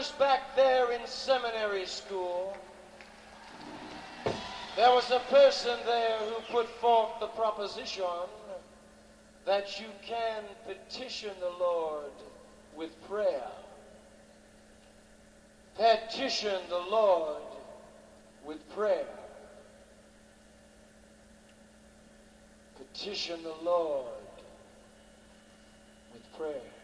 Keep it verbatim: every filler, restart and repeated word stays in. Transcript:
years back there in seminary school, there was a person there who put forth the proposition that you can petition the Lord with prayer. Petition the Lord with prayer. Petition the Lord with prayer.